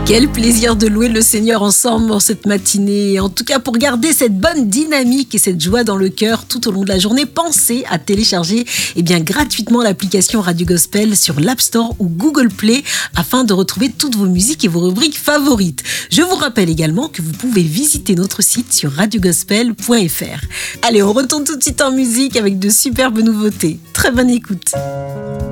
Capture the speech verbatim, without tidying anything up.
Quel plaisir de louer le Seigneur ensemble en cette matinée. En tout cas, pour garder cette bonne dynamique et cette joie dans le cœur tout au long de la journée, pensez à télécharger eh bien, gratuitement l'application Radio Gospel sur l'App Store ou Google Play afin de retrouver toutes vos musiques et vos rubriques favorites. Je vous rappelle également que vous pouvez visiter notre site sur radio gospel point f r. Allez, on retourne tout de suite en musique avec de superbes nouveautés. Très bonne écoute.